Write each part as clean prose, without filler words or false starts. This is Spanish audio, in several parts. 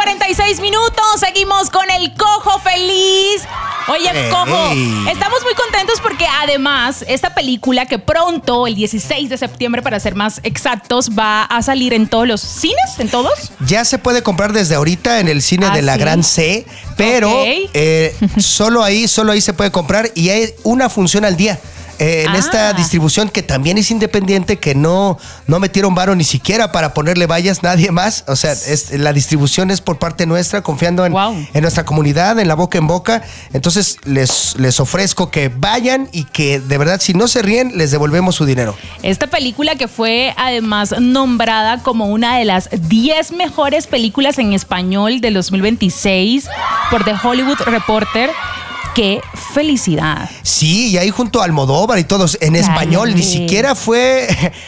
46 minutos. Seguimos con el Cojo Feliz. Oye, Cojo, estamos muy contentos porque además esta película que pronto, el 16 de septiembre para ser más exactos, va a salir en todos los cines, ¿en todos? Ya se puede comprar desde ahorita en el cine de la ¿sí? Gran C, pero solo ahí se puede comprar y hay una función al día. En esta distribución que también es independiente, que no metieron varo ni siquiera para ponerle vallas, nadie más. O sea, la distribución es por parte nuestra, confiando en nuestra comunidad, en la boca en boca. Entonces, les ofrezco que vayan y que de verdad, si no se ríen, les devolvemos su dinero. Esta película que fue además nombrada como una de las 10 mejores películas en español del 2026 por The Hollywood Reporter. ¡Qué felicidad! Sí, y ahí junto a Almodóvar y todos en español, ni siquiera fue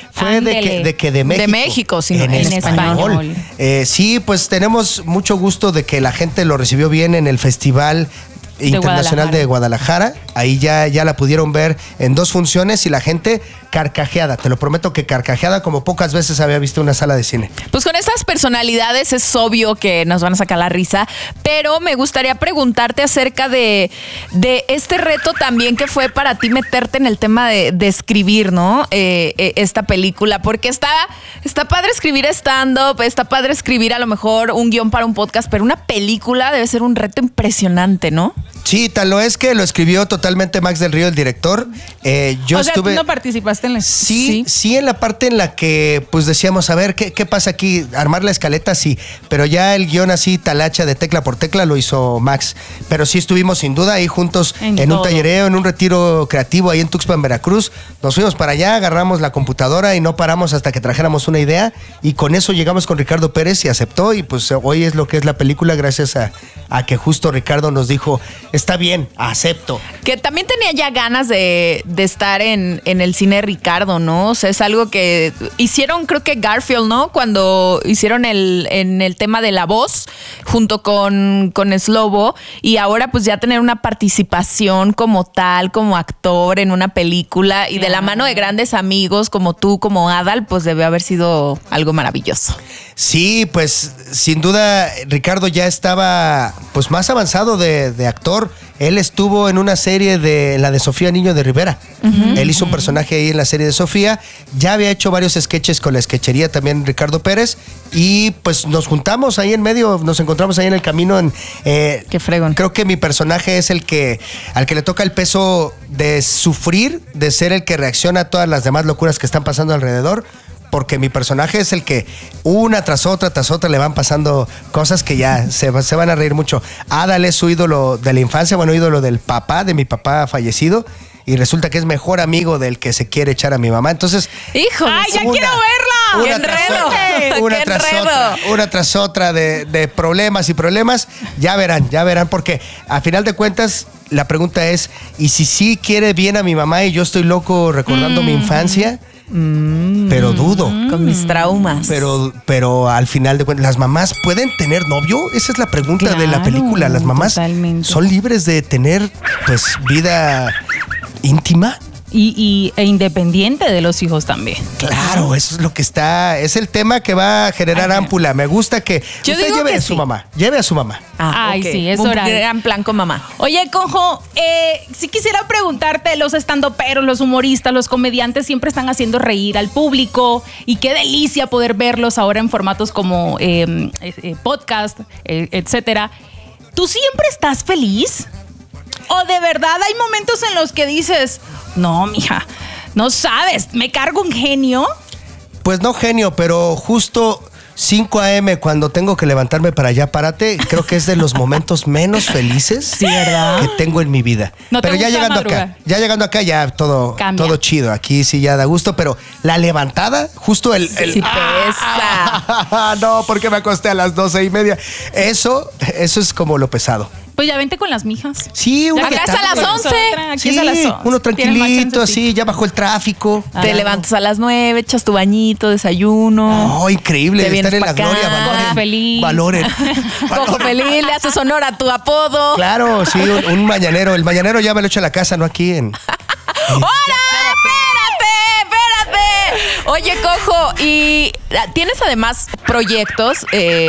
de México. De México, sino en español. Sí, pues tenemos mucho gusto de que la gente lo recibió bien en el Festival Internacional de Guadalajara. Ahí ya la pudieron ver en 2 funciones y la gente carcajeada. Te lo prometo que carcajeada como pocas veces había visto una sala de cine. Pues con estas personalidades es obvio que nos van a sacar la risa, pero me gustaría preguntarte acerca de este reto también que fue para ti meterte en el tema de escribir, ¿no? Esta película, porque está padre escribir stand-up, está padre escribir a lo mejor un guión para un podcast, pero una película debe ser un reto impresionante, ¿no? Sí, tal lo es que lo escribió totalmente Max del Río, el director. ¿Tú no participaste en la... Sí, en la parte en la que pues decíamos, a ver, ¿qué pasa aquí? Armar la escaleta, sí, pero ya el guión así, talacha de tecla por tecla, lo hizo Max. Pero sí estuvimos sin duda ahí juntos en un tallereo, en un retiro creativo ahí en Tuxpan, Veracruz. Nos fuimos para allá, agarramos la computadora y no paramos hasta que trajéramos una idea y con eso llegamos con Ricardo Pérez y aceptó y pues hoy es lo que es la película gracias a que justo Ricardo nos dijo, está bien, acepto. Que también tenía ya ganas de estar en el cine Ricardo, ¿no? O sea, es algo que hicieron, creo que Garfield, ¿no? Cuando hicieron en el tema de la voz, junto con Slobo, y ahora pues ya tener una participación como tal, como actor en una película, y de la mano de grandes amigos como tú, como Adal, pues debe haber sido algo maravilloso. Sí, pues sin duda Ricardo ya estaba pues más avanzado de actor. Él estuvo en una serie la de Sofía Niño de Rivera. Él hizo un personaje ahí en la serie de Sofía. Ya había hecho varios sketches con la sketchería también Ricardo Pérez. Y pues nos juntamos ahí en medio, nos encontramos ahí en el camino. Qué fregón. Creo que mi personaje es al que le toca el peso de sufrir, de ser el que reacciona a todas las demás locuras que están pasando alrededor. Porque mi personaje es el que una tras otra le van pasando cosas que ya se van a reír mucho. Adal es su ídolo de la infancia, bueno, ídolo de mi papá fallecido. Y resulta que es mejor amigo del que se quiere echar a mi mamá. Entonces... ¡Híjole! ¡Ay, ya quiero verla! ¡Qué enredo! Una tras otra de problemas y problemas. Ya verán, porque a final de cuentas la pregunta es, ¿y si sí quiere bien a mi mamá y yo estoy loco recordando mi infancia? Pero dudo. Con mis traumas. Pero al final de cuentas, ¿las mamás pueden tener novio? Esa es la pregunta de la película. ¿Las mamás son libres de tener pues vida íntima? E independiente de los hijos también. Claro, eso es lo que es el tema que va a generar ámpula. Me gusta que yo usted lleve a su mamá. Ay, okay. sí, es un hora. gran plan con mamá. Oye, Cojo, sí quisiera preguntarte, los estandoperos, los humoristas, los comediantes siempre están haciendo reír al público y qué delicia poder verlos ahora en formatos como podcast, etcétera. ¿Tú siempre estás feliz? ¿O de verdad hay momentos en los que dices, no, mija, no sabes, me cargo un genio? Pues no genio, pero justo 5 a.m. cuando tengo que levantarme para allá, párate, creo que es de los momentos menos felices sí, ¿verdad? que tengo en mi vida. No pero ya llegando acá, ya todo chido. Aquí sí ya da gusto, pero la levantada, justo el sí pesa. No, porque me acosté a las 12:30. Eso es como lo pesado. Pues ya vente con las mijas. Sí, acá es a las 11. Aquí es a las 11. Uno tranquilito, así, ya bajó el tráfico. Te levantas a las 9, echas tu bañito, desayuno. Oh, increíble, estar en la gloria. Cojo feliz. Valoren. Cojo feliz, le haces honor a tu apodo. Claro, sí, un mañanero. El mañanero ya me lo echo a la casa, no aquí en... ¡Hora! ¡Espérate! Oye, Cojo, y tienes además proyectos,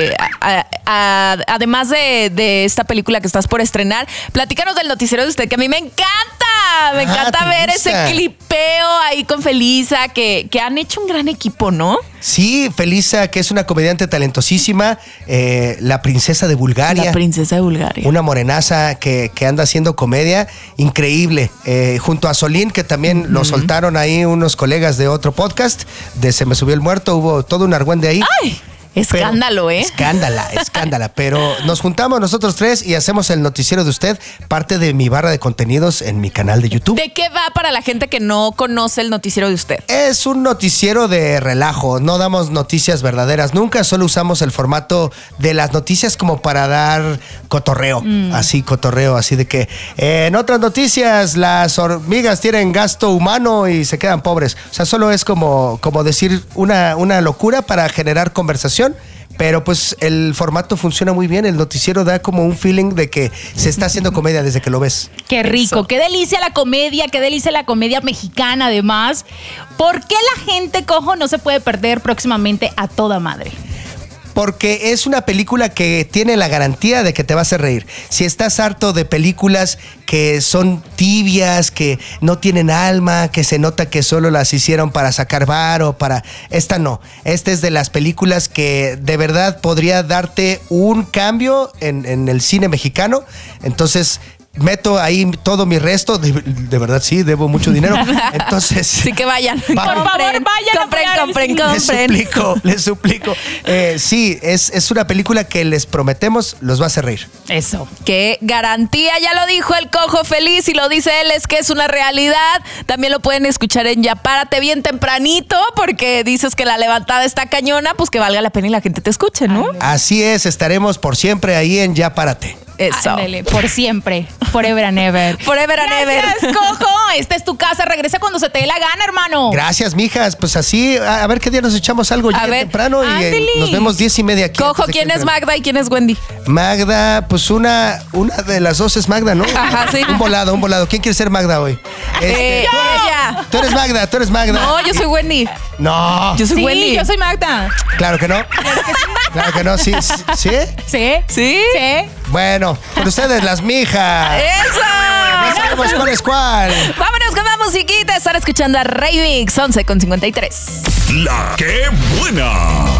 además de esta película que estás por estrenar. Platícanos del noticiero de usted, que a mí me encanta. Me encanta ver ese clipeo ahí con Felisa, que han hecho un gran equipo, ¿no? Sí, Felisa, que es una comediante talentosísima, la princesa de Bulgaria. La princesa de Bulgaria. Una morenaza que anda haciendo comedia increíble. Junto a Solín, que también lo soltaron ahí unos colegas de otro podcast, de Se me subió el muerto, hubo todo un argüende ahí. ¡Ay! Escándalo, Escándala. Pero nos juntamos nosotros tres y hacemos el noticiero de usted, parte de mi barra de contenidos en mi canal de YouTube. ¿De qué va para la gente que no conoce el noticiero de usted? Es un noticiero de relajo, no damos noticias verdaderas nunca, solo usamos el formato de las noticias como para dar cotorreo, así de que en otras noticias las hormigas tienen gasto humano y se quedan pobres. O sea, solo es como decir una locura para generar conversación. Pero pues el formato funciona muy bien, el noticiero da como un feeling de que se está haciendo comedia desde que lo ves. Qué rico, qué delicia la comedia mexicana además. ¿Por qué la gente, Cojo, no se puede perder próximamente A Toda Madre? Porque es una película que tiene la garantía de que te va a hacer reír. Si estás harto de películas que son tibias, que no tienen alma, que se nota que solo las hicieron para sacar varo, esta no. Esta es de las películas que de verdad podría darte un cambio en el cine mexicano. Entonces meto ahí todo mi resto, de verdad sí, debo mucho dinero. Entonces, sí, que vayan. Por favor, vayan. Compren. Les suplico. Sí, es una película que les prometemos los va a hacer reír. Eso. Qué garantía, ya lo dijo el Cojo Feliz y lo dice él, es que es una realidad. También lo pueden escuchar en Ya Párate bien tempranito, porque dices que la levantada está cañona, pues que valga la pena y la gente te escuche, ¿no? Así es, estaremos por siempre ahí en Ya Párate. Eso. Ándale, por siempre. Forever and ever. Forever and ever. Gracias, Cojo. Esta es tu casa. Regresa cuando se te dé la gana, hermano. Gracias, mijas. Pues así, a ver qué día nos echamos algo ya temprano y nos vemos 10:30 aquí. Cojo, ¿quién es Magda y quién es Wendy? Magda, pues una de las dos es Magda, ¿no? Ajá, sí. Un volado. ¿Quién quiere ser Magda hoy? Ella. Tú eres Magda. No, yo soy Wendy. No. Yo soy Wendy. Yo soy Magda. Claro que no. Claro que no, sí. ¿Sí? Sí. Bueno, con ustedes las mijas. ¡Eso! Ya sabemos cuál es cuál. Vámonos con la musiquita. Están escuchando a Remix 11:53. La que buena.